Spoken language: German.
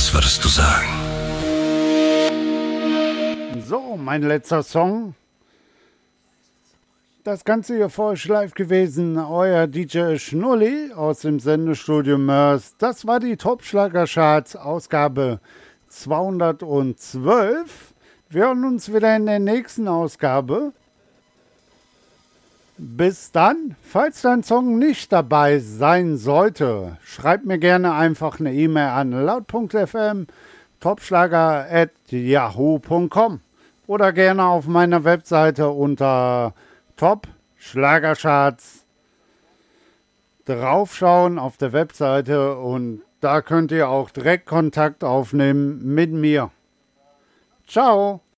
Was würdest du sagen? So, mein letzter Song. Das Ganze hier für euch live gewesen. Euer DJ Schnulli aus dem Sendestudio Mörs. Das war die Top-Schlager-Charts, Ausgabe 212. Wir hören uns wieder in der nächsten Ausgabe. Bis dann. Falls dein Song nicht dabei sein sollte, schreib mir gerne einfach eine E-Mail an laut.fm topschlager@yahoo.com oder gerne auf meiner Webseite unter Top Schlagercharts draufschauen auf der Webseite und da könnt ihr auch direkt Kontakt aufnehmen mit mir. Ciao!